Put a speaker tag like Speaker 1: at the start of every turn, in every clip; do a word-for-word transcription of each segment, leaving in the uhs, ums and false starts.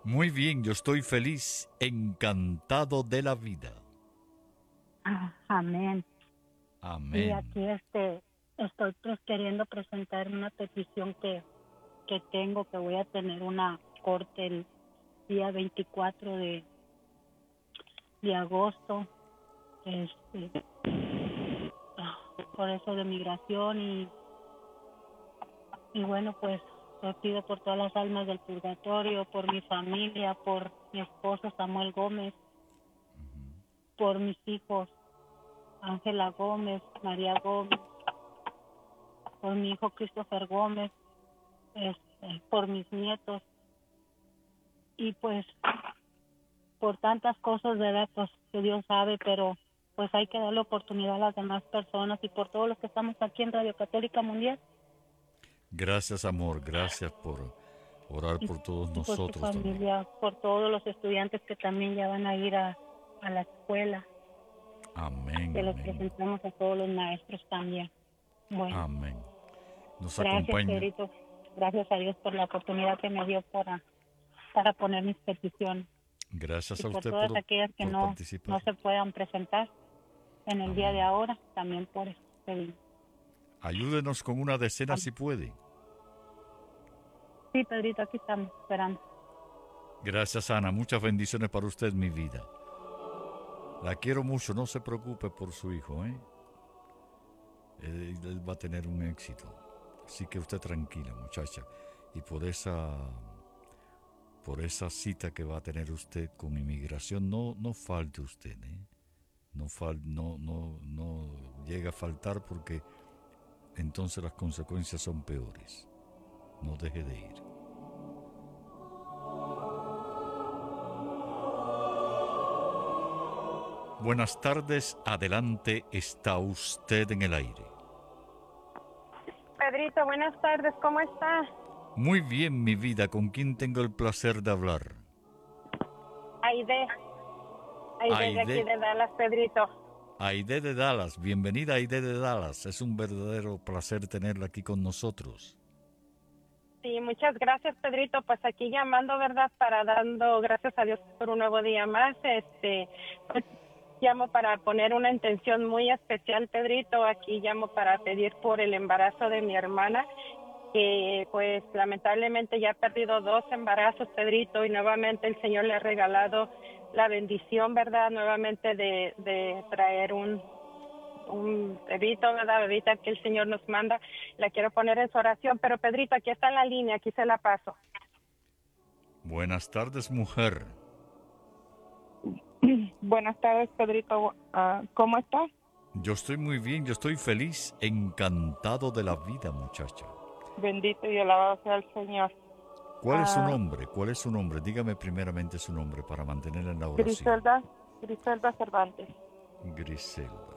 Speaker 1: Muy bien, yo estoy feliz, encantado de la vida.
Speaker 2: Ah, amén. Y
Speaker 1: Amén.
Speaker 2: aquí este, estoy pues queriendo presentar una petición que, que tengo, que voy a tener una corte el día veinticuatro de, de agosto, este, ah, por eso de migración y, y bueno, pues te pido por todas las almas del purgatorio, por mi familia, por mi esposo Samuel Gómez, por mis hijos Ángela Gómez, María Gómez, por mi hijo Christopher Gómez, este, por mis nietos y pues por tantas cosas, ¿verdad? Pues que Dios sabe, pero pues hay que darle oportunidad a las demás personas y por todos los que estamos aquí en Radio Católica Mundial
Speaker 1: Gracias, amor, gracias por orar
Speaker 2: y,
Speaker 1: por todos
Speaker 2: y por su
Speaker 1: nosotros también.
Speaker 2: familia, por todos los estudiantes que también ya van a ir a, a la escuela,
Speaker 1: Amén,
Speaker 2: que les
Speaker 1: amén,
Speaker 2: presentamos a todos los maestros también. Bueno,
Speaker 1: amén. Nos
Speaker 2: gracias,
Speaker 1: acompaña.
Speaker 2: Pedrito. Gracias a Dios por la oportunidad que me dio para, para poner mis peticiones
Speaker 1: Gracias
Speaker 2: y
Speaker 1: a
Speaker 2: por
Speaker 1: usted
Speaker 2: todas
Speaker 1: por,
Speaker 2: aquellas que
Speaker 1: por
Speaker 2: no,
Speaker 1: participar.
Speaker 2: no se puedan presentar en el día de
Speaker 1: Amén.
Speaker 2: ahora, también por eso pedimos.
Speaker 1: Ayúdenos con una decena si puede.
Speaker 2: Sí, Pedrito, aquí estamos esperando.
Speaker 1: Gracias, Ana. Muchas bendiciones para usted, mi vida. La quiero mucho. No se preocupe por su hijo, ¿eh? Él, él va a tener un éxito. Así que usted tranquila, muchacha. Y por esa, por esa cita que va a tener usted con inmigración, no, no falte usted, ¿eh? No, fal, no, no, no llega a faltar porque entonces las consecuencias son peores. No deje de ir. Buenas tardes, adelante, está usted en el aire.
Speaker 3: Pedrito, buenas tardes, ¿cómo está?
Speaker 1: Muy bien, mi vida, ¿con quién tengo el placer de hablar?
Speaker 3: Aide, Aide de aquí
Speaker 1: Aide,
Speaker 3: de Dallas, Pedrito.
Speaker 1: Aide de Dallas, bienvenida Aide de Dallas, es un verdadero placer tenerla aquí con nosotros.
Speaker 3: Sí, muchas gracias, Pedrito, pues aquí llamando, ¿verdad? Para dando gracias a Dios por un nuevo día más, este, pues llamo para poner una intención muy especial, Pedrito, aquí llamo para pedir por el embarazo de mi hermana, que pues lamentablemente ya ha perdido dos embarazos, Pedrito, y nuevamente el Señor le ha regalado la bendición, ¿verdad? Nuevamente de, de traer un, un bebito, ¿verdad? Bebita que el Señor nos manda. La quiero poner en su oración, pero Pedrito, aquí está en la línea, aquí se la paso.
Speaker 1: Buenas tardes, mujer.
Speaker 3: Buenas tardes, Pedrito. Uh, ¿Cómo estás?
Speaker 1: Yo estoy muy bien, yo estoy feliz, encantado de la vida, muchacha.
Speaker 3: Bendito y alabado sea el Señor.
Speaker 1: ¿Cuál es su
Speaker 3: Uh,
Speaker 1: nombre? ¿Cuál es su nombre? Dígame primeramente su nombre para mantenerla en la oración.
Speaker 3: Griselda, Griselda Cervantes.
Speaker 1: Griselda.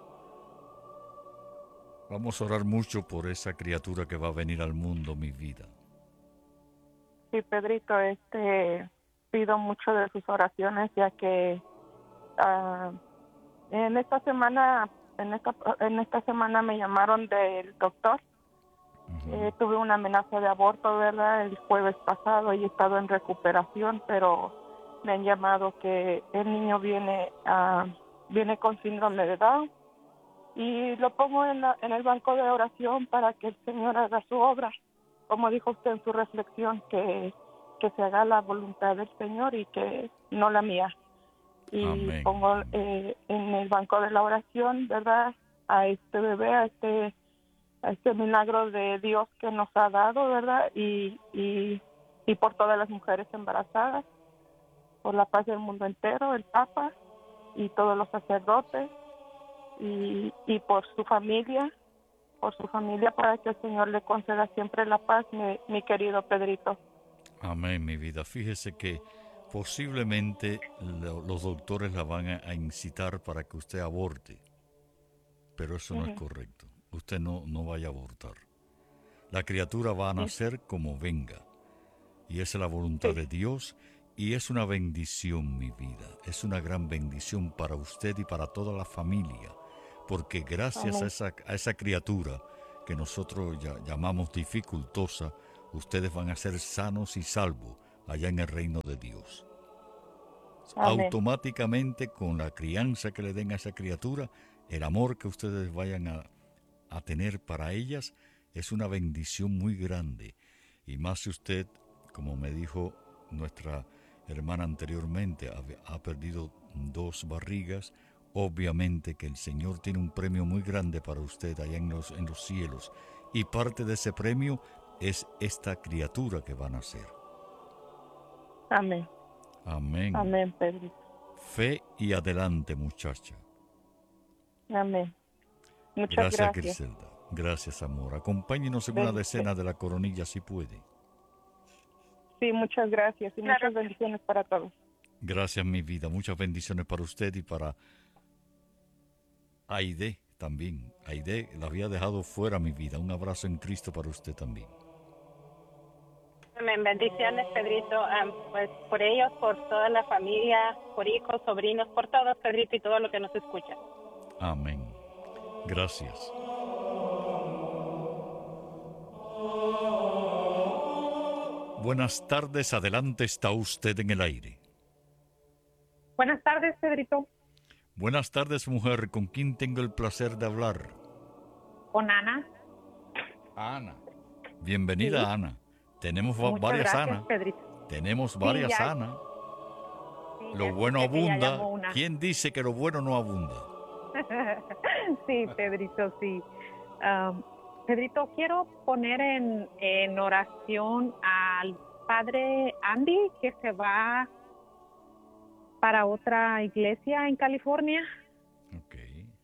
Speaker 1: Vamos a orar mucho por esa criatura que va a venir al mundo, mi vida.
Speaker 3: Sí, Pedrito, este, pido mucho de sus oraciones, ya que uh, en esta semana, en esta, en esta semana me llamaron del doctor. Uh-huh. Eh, tuve una amenaza de aborto, ¿verdad? El jueves pasado y he estado en recuperación, pero me han llamado que el niño viene, uh, viene con síndrome de Down y lo pongo en, la, en el banco de oración para que el Señor haga su obra. Como dijo usted en su reflexión, que, que se haga la voluntad del Señor y que no la mía. Y
Speaker 1: Amén.
Speaker 3: pongo eh, en el banco de la oración, ¿verdad? A este bebé, a este, a este milagro de Dios que nos ha dado, ¿verdad? Y, y, y por todas las mujeres embarazadas, por la paz del mundo entero, el Papa y todos los sacerdotes y, y por su familia. por su familia, para que el Señor le conceda siempre la paz, mi, mi querido Pedrito.
Speaker 1: Amén, mi vida. Fíjese que posiblemente lo, los doctores la van a, a incitar para que usted aborte, pero eso uh-huh. no es correcto. Usted no, no vaya a abortar. La criatura va a nacer sí. como venga, y esa es la voluntad sí. de Dios, y es una bendición, mi vida. Es una gran bendición para usted y para toda la familia. Porque gracias a esa, a esa criatura que nosotros ya, llamamos dificultosa, ustedes van a ser sanos y salvos, allá en el reino de Dios.
Speaker 3: Amén.
Speaker 1: Automáticamente, con la crianza que le den a esa criatura, el amor que ustedes vayan a, a tener para ellas es una bendición muy grande. Y más si usted, como me dijo nuestra hermana anteriormente, ha, ha perdido dos barrigas, obviamente que el Señor tiene un premio muy grande para usted allá en los, en los cielos. Y parte de ese premio es esta criatura que va a nacer.
Speaker 3: Amén.
Speaker 1: Amén.
Speaker 3: Amén, Pedrito.
Speaker 1: Fe y adelante, muchacha.
Speaker 3: Amén. Muchas
Speaker 1: Gracias,
Speaker 3: gracias.
Speaker 1: Griselda. Gracias, amor. Acompáñenos en una
Speaker 3: Bendiciones.
Speaker 1: decena de la coronilla si puede.
Speaker 3: Sí, muchas gracias y
Speaker 2: Claro.
Speaker 3: muchas bendiciones para todos.
Speaker 1: Gracias, mi vida. Muchas bendiciones para usted y para Aide también. Aide la había dejado fuera, mi vida. Un abrazo en Cristo para usted también.
Speaker 4: Amén. Bendiciones, Pedrito, um, pues por ellos, por toda la familia, por hijos, sobrinos, por todos, Pedrito, y todo lo que nos escucha.
Speaker 1: Amén. Gracias. Buenas tardes, adelante está usted en el aire.
Speaker 5: Buenas tardes, Pedrito.
Speaker 1: Buenas tardes, mujer. ¿Con quién tengo el placer de hablar?
Speaker 5: Con Ana.
Speaker 1: Ana. Bienvenida,
Speaker 5: Sí.
Speaker 1: Ana. Tenemos va-
Speaker 5: Muchas
Speaker 1: varias
Speaker 5: gracias,
Speaker 1: Ana.
Speaker 5: Pedrito.
Speaker 1: Tenemos
Speaker 5: Sí,
Speaker 1: varias
Speaker 5: ya-
Speaker 1: Ana.
Speaker 5: Sí,
Speaker 1: Lo
Speaker 5: ya
Speaker 1: bueno
Speaker 5: escuché que ya
Speaker 1: abunda.
Speaker 5: llamó una.
Speaker 1: ¿Quién dice que lo bueno no abunda?
Speaker 5: Sí, Pedrito, sí. Um, Pedrito, quiero poner en, en oración al padre Andy, que se va para otra iglesia en California.
Speaker 1: Ok.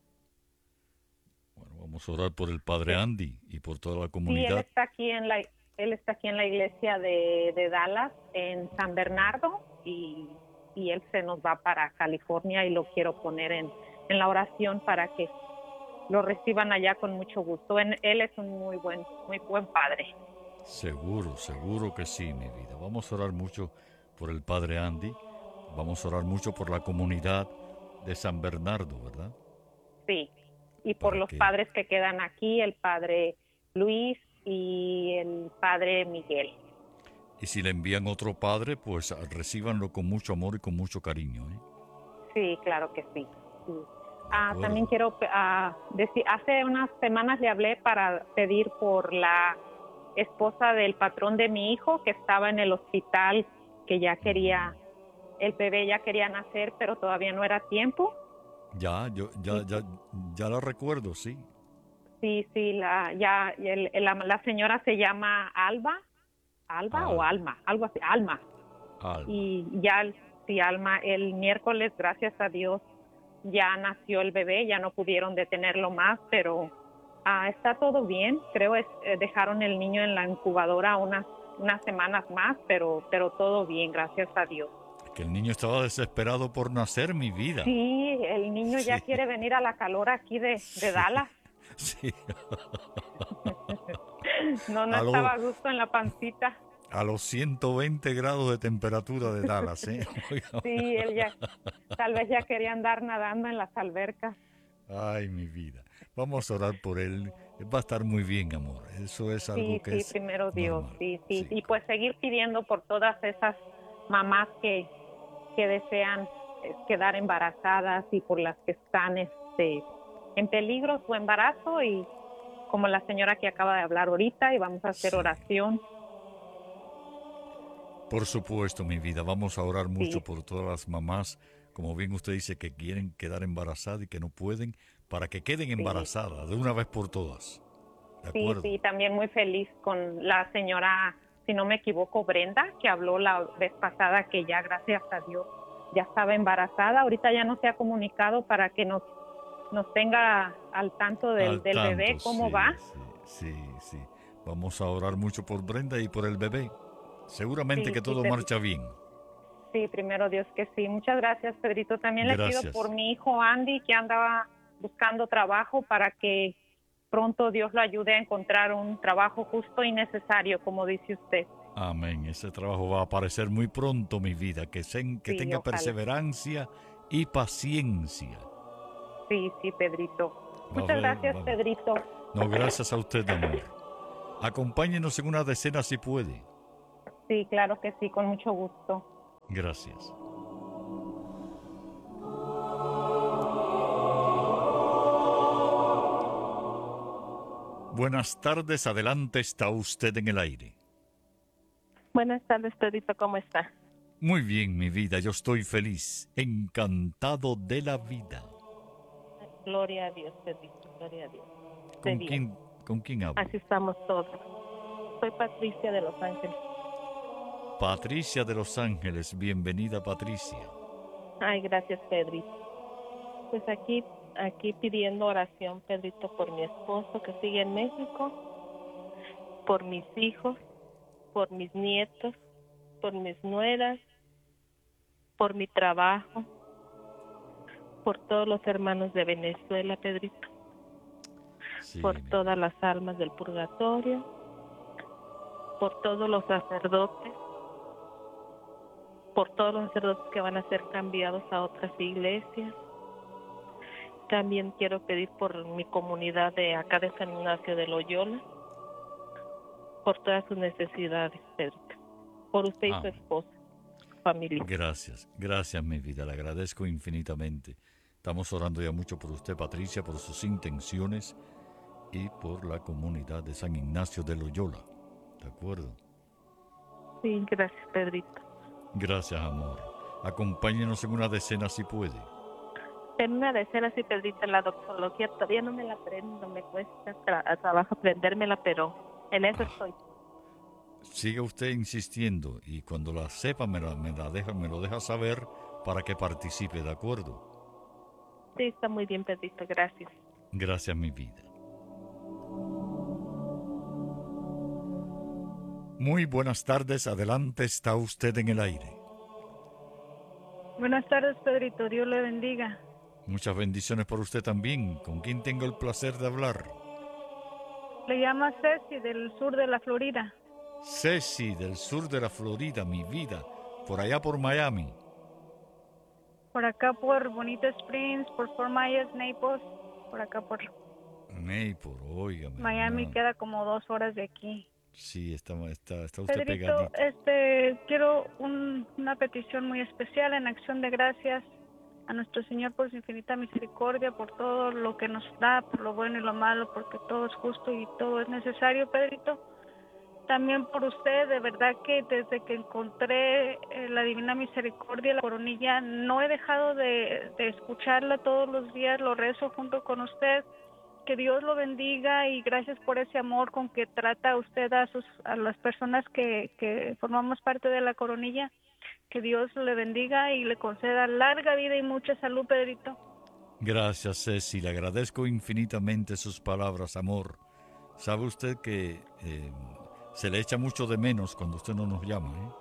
Speaker 1: Bueno, vamos a orar por el padre Andy y por toda la
Speaker 5: Sí, él
Speaker 1: comunidad.
Speaker 5: está aquí en la él está aquí en la iglesia de, de Dallas, en San Bernardo, y, y él se nos va para California y lo quiero poner en, en la oración para que lo reciban allá con mucho gusto. En- él es un muy buen, muy buen padre.
Speaker 1: Seguro, seguro que sí, mi vida. Vamos a orar mucho por el padre Andy. Vamos a orar mucho por la comunidad de San Bernardo, ¿verdad?
Speaker 5: Sí, y por
Speaker 1: ¿Para
Speaker 5: los
Speaker 1: qué?
Speaker 5: padres que quedan aquí, el padre Luis y el padre Miguel.
Speaker 1: Y si le envían otro padre, pues recíbanlo con mucho amor y con mucho cariño, ¿eh?
Speaker 5: Sí, claro que sí. sí.
Speaker 1: De
Speaker 5: Ah,
Speaker 1: acuerdo.
Speaker 5: también quiero ah, decir, hace unas semanas le hablé para pedir por la esposa del patrón de mi hijo que estaba en el hospital, que ya quería, el bebé ya quería nacer, pero todavía no era tiempo.
Speaker 1: Ya, yo, ya, ya, ya la recuerdo, sí.
Speaker 5: Sí, sí, la, ya, el- la, la señora se llama Alba, Alba o
Speaker 1: Alba.
Speaker 5: Alma, algo así, Alma.
Speaker 1: Alma.
Speaker 5: Y ya, sí, Alma, el miércoles, gracias a Dios, ya nació el bebé, ya no pudieron detenerlo más, pero ah, está todo bien. Creo es eh, dejaron el niño en la incubadora unas unas semanas más, pero pero todo bien, gracias a Dios.
Speaker 1: Que el niño estaba desesperado por nacer, mi vida.
Speaker 5: Sí, el niño ya
Speaker 1: Sí.
Speaker 5: quiere venir a la calor aquí de, de Dallas.
Speaker 1: Sí.
Speaker 5: No, no
Speaker 1: Aló.
Speaker 5: estaba a gusto en la pancita.
Speaker 1: A los ciento veinte grados de temperatura de Dallas, ¿eh? Oiga.
Speaker 5: Sí, él ya, tal vez ya quería andar nadando en las albercas.
Speaker 1: Ay, mi vida. Vamos a orar por él. Va a estar muy bien, amor. Eso es algo
Speaker 5: Sí,
Speaker 1: que
Speaker 5: sí,
Speaker 1: es
Speaker 5: primero Dios,
Speaker 1: normal.
Speaker 5: sí, sí, y pues seguir pidiendo por todas esas mamás que, que desean eh, quedar embarazadas y por las que están este, en peligro su embarazo, y como la señora que acaba de hablar ahorita, y vamos a hacer
Speaker 1: Sí.
Speaker 5: oración.
Speaker 1: Por supuesto, mi vida. Vamos a orar mucho
Speaker 5: Sí.
Speaker 1: por todas las mamás, como bien usted dice, que quieren quedar embarazadas y que no pueden, para que queden embarazadas de una vez por todas. ¿De
Speaker 5: Sí,
Speaker 1: acuerdo?
Speaker 5: sí, también muy feliz con la señora, si no me equivoco, Brenda, que habló la vez pasada, que ya, gracias a Dios, ya estaba embarazada. Ahorita ya no se ha comunicado para que nos, nos tenga al tanto del,
Speaker 1: Al
Speaker 5: del
Speaker 1: tanto,
Speaker 5: bebé, cómo
Speaker 1: sí,
Speaker 5: va.
Speaker 1: Sí, sí, sí. Vamos a orar mucho por Brenda y por el bebé. Seguramente
Speaker 5: Sí,
Speaker 1: que
Speaker 5: sí,
Speaker 1: todo
Speaker 5: Pedro.
Speaker 1: marcha bien.
Speaker 5: Sí, primero Dios que sí. Muchas gracias, Pedrito. También le
Speaker 1: Gracias.
Speaker 5: pido por mi hijo Andy, que andaba buscando trabajo, para que pronto Dios lo ayude a encontrar un trabajo justo y necesario, como dice usted.
Speaker 1: Amén. Ese trabajo va a aparecer muy pronto, mi vida. Que, se- que
Speaker 5: Sí,
Speaker 1: tenga
Speaker 5: ojalá.
Speaker 1: perseverancia y paciencia.
Speaker 5: Sí, sí, Pedrito.
Speaker 1: Va a
Speaker 5: Muchas
Speaker 1: ver,
Speaker 5: gracias,
Speaker 1: va a ver.
Speaker 5: Pedrito.
Speaker 1: No, gracias a usted, amor. Acompáñenos en una decena si puede.
Speaker 5: Sí, claro que sí, con mucho gusto.
Speaker 1: Gracias. Buenas tardes, adelante, está usted en el aire.
Speaker 3: Buenas tardes, Pedrito, ¿cómo está?
Speaker 1: Muy bien, mi vida, yo estoy feliz, encantado de la vida.
Speaker 3: Gloria a Dios, Pedrito, gloria a Dios.
Speaker 1: ¿Con quién, ¿Con quién hablo?
Speaker 3: Así estamos todos. Soy Patricia de Los Ángeles.
Speaker 1: Patricia de Los Ángeles, bienvenida, Patricia.
Speaker 3: Ay, gracias, Pedrito. Pues aquí, aquí pidiendo oración, Pedrito, por mi esposo que sigue en México, por mis hijos, por mis nietos, por mis nueras, por mi trabajo, por todos los hermanos de Venezuela, Pedrito,
Speaker 1: Sí,
Speaker 3: por
Speaker 1: mi-
Speaker 3: todas las almas del purgatorio, por todos los sacerdotes, por todos los sacerdotes que van a ser cambiados a otras iglesias. También quiero pedir por mi comunidad de acá de San Ignacio de Loyola, por todas sus necesidades, Pedrito, por usted y su
Speaker 1: Amén.
Speaker 3: esposa, familia.
Speaker 1: Gracias, gracias, mi vida, le agradezco infinitamente. Estamos orando ya mucho por usted, Patricia, por sus intenciones y por la comunidad de San Ignacio de Loyola. ¿De acuerdo?
Speaker 3: Sí, gracias, Pedrito.
Speaker 1: Gracias, amor. Acompáñenos en una decena si puede.
Speaker 3: En una decena, sí, Pedrito, en la doxología todavía no me la aprendo, me cuesta tra- trabajo aprendérmela, pero en eso estoy.
Speaker 1: Siga usted insistiendo y cuando la sepa me, la, me, la deja, me lo deja saber para que participe, ¿de acuerdo?
Speaker 3: Sí, está muy bien, Pedrito, gracias.
Speaker 1: Gracias, mi vida. Muy buenas tardes, adelante, está usted en el aire.
Speaker 2: Buenas tardes, Pedrito. Dios le bendiga.
Speaker 1: Muchas bendiciones por usted también. ¿Con quién tengo el placer de hablar?
Speaker 2: Le llama Ceci del sur de la Florida.
Speaker 1: Ceci, del sur de la Florida, mi vida. Por allá por Miami.
Speaker 2: Por acá por Bonita Springs, por Fort Myers, Naples. Por acá por
Speaker 1: Naples, óigame.
Speaker 2: Miami
Speaker 1: una-
Speaker 2: queda como dos horas de aquí.
Speaker 1: Sí, está, está, está usted
Speaker 2: Pedrito,
Speaker 1: pegadito.
Speaker 2: este, quiero un- una petición muy especial en acción de gracias a nuestro Señor por su infinita misericordia, por todo lo que nos da, por lo bueno y lo malo, porque todo es justo y todo es necesario, Pedrito. También por usted, de verdad que desde que encontré eh, la Divina Misericordia, la coronilla, no he dejado de, de escucharla todos los días, lo rezo junto con usted. Que Dios lo bendiga y gracias por ese amor con que trata usted a sus a las personas que, que formamos parte de la coronilla. Que Dios le bendiga y le conceda larga vida y mucha salud, Pedrito.
Speaker 1: Gracias, Ceci. Le agradezco infinitamente sus palabras, amor. Sabe usted que eh, se le echa mucho de menos cuando usted no nos llama, ¿eh?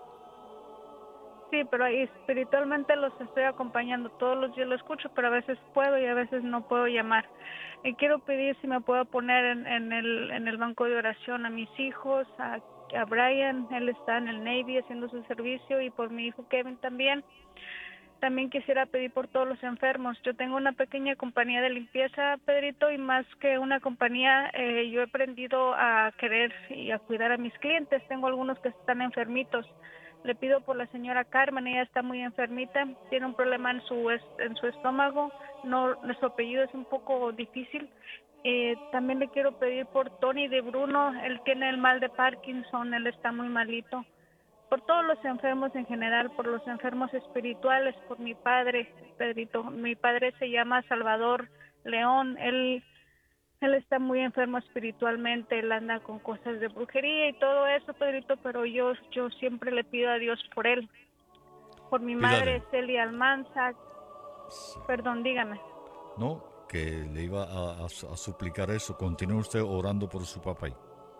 Speaker 2: Sí, pero ahí espiritualmente los estoy acompañando. Todos los días lo escucho, pero a veces puedo y a veces no puedo llamar. Y quiero pedir si me puedo poner en, en, el, en el banco de oración a mis hijos, a, a Brian, él está en el Navy haciendo su servicio, y por mi hijo Kevin también. También quisiera pedir por todos los enfermos. Yo tengo una pequeña compañía de limpieza, Pedrito, y más que una compañía, eh, yo he aprendido a querer y a cuidar a mis clientes. Tengo algunos que están enfermitos. Le pido por la señora Carmen, ella está muy enfermita, tiene un problema en su est- en su estómago, no, su apellido es un poco difícil. Eh, también le quiero pedir por Tony de Bruno, él tiene el mal de Parkinson, él está muy malito. Por todos los enfermos en general, por los enfermos espirituales, por mi padre, Pedrito. Mi padre se llama Salvador León, él él está muy enfermo espiritualmente, él anda con cosas de brujería y todo eso, Pedrito, pero yo yo siempre le pido a Dios por él. Por mi
Speaker 1: Pídale.
Speaker 2: madre, Celia Almanza.
Speaker 1: Sí.
Speaker 2: Perdón, dígame.
Speaker 1: No, que le iba a, a- a suplicar eso. Continúe usted orando por su papá.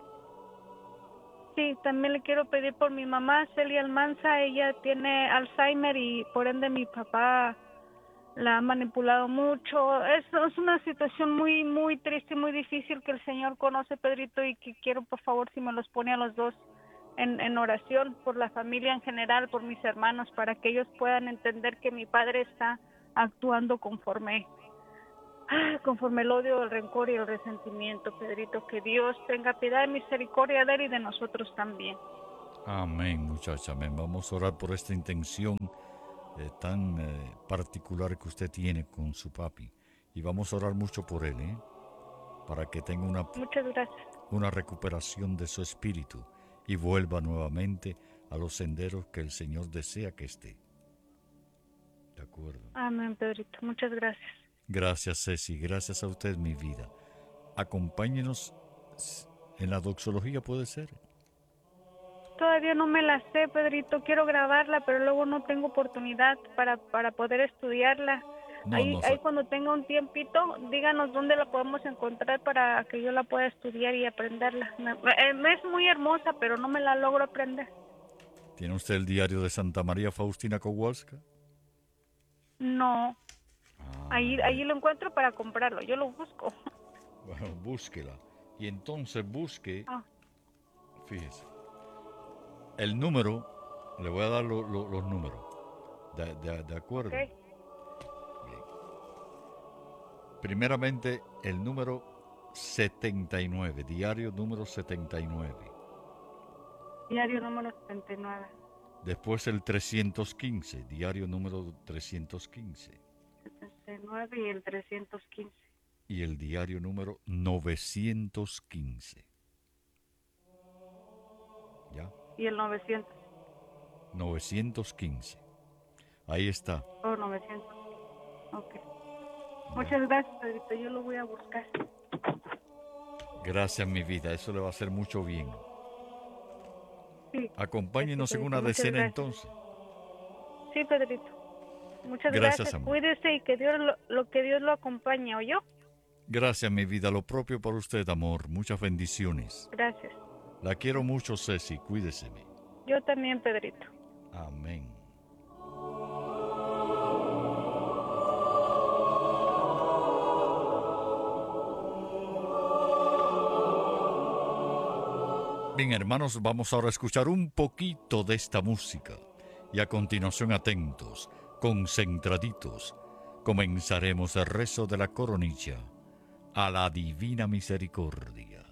Speaker 2: Sí, también le quiero pedir por mi mamá, Celia Almanza. Ella tiene Alzheimer y por ende mi papá la ha manipulado mucho. Es, es una situación muy, muy triste y muy difícil que el Señor conoce, Pedrito, y que quiero, por favor, si me los pone a los dos en, en oración por la familia en general, por mis hermanos, para que ellos puedan entender que mi padre está actuando conforme, ah, conforme el odio, el rencor y el resentimiento, Pedrito. Que Dios tenga piedad y misericordia de él y de nosotros también.
Speaker 1: Amén, muchacha, amén. Vamos a orar por esta intención eh, tan eh, particular que usted tiene con su papi. Y vamos a orar mucho por él, ¿eh? Para que tenga una,
Speaker 2: Muchas gracias.
Speaker 1: una recuperación de su espíritu y vuelva nuevamente a los senderos que el Señor desea que esté. De acuerdo.
Speaker 2: Amén, Pedrito. Muchas gracias.
Speaker 1: Gracias, Ceci. Gracias a usted, mi vida. Acompáñenos en la doxología, ¿puede ser?
Speaker 2: Todavía no me la sé, Pedrito. Quiero grabarla, pero luego no tengo oportunidad para, para poder estudiarla.
Speaker 1: No,
Speaker 2: ahí,
Speaker 1: no,
Speaker 2: ahí
Speaker 1: fa-
Speaker 2: cuando tenga un tiempito, díganos dónde la podemos encontrar para que yo la pueda estudiar y aprenderla. Me, eh, me es muy hermosa, pero no me la logro aprender.
Speaker 1: ¿Tiene usted el diario de Santa María Faustina Kowalska?
Speaker 2: No,
Speaker 1: Ah,
Speaker 2: ahí, ahí lo encuentro para comprarlo. Yo lo busco.
Speaker 1: bueno, búsquela. Y entonces busque,
Speaker 2: Ah.
Speaker 1: fíjese, el número, le voy a dar lo- lo- los números, de, de- de acuerdo.
Speaker 2: Ok.
Speaker 1: Bien. Primeramente, el número setenta y nueve, diario número setenta y nueve.
Speaker 2: Diario número setenta y nueve.
Speaker 1: Después el trescientos quince, diario número trescientos quince.
Speaker 2: setenta y nueve y el trescientos quince.
Speaker 1: Y el diario número novecientos quince. ¿Ya?
Speaker 2: Y el novecientos.
Speaker 1: novecientos quince. Ahí está.
Speaker 2: Oh, novecientos. Ok. Muchas gracias, Pedrito. Yo lo voy a buscar.
Speaker 1: Gracias, mi vida. Eso le va a hacer mucho bien.
Speaker 2: Sí.
Speaker 1: Acompáñenos en
Speaker 2: Pedrito,
Speaker 1: una
Speaker 2: muchas
Speaker 1: decena
Speaker 2: gracias.
Speaker 1: entonces.
Speaker 2: Sí, Pedrito. Muchas
Speaker 1: Gracias,
Speaker 2: gracias.
Speaker 1: amor.
Speaker 2: Cuídese y que Dios lo, lo que Dios lo acompañe, ¿oyó?
Speaker 1: Gracias, mi vida. Lo propio para usted, amor. Muchas bendiciones.
Speaker 2: Gracias.
Speaker 1: La quiero mucho, Ceci. Cuídeseme.
Speaker 2: Yo también, Pedrito.
Speaker 1: Amén. Bien, hermanos, vamos ahora a escuchar un poquito de esta música. Y a continuación, atentos, concentraditos, comenzaremos el rezo de la coronilla a la divina misericordia.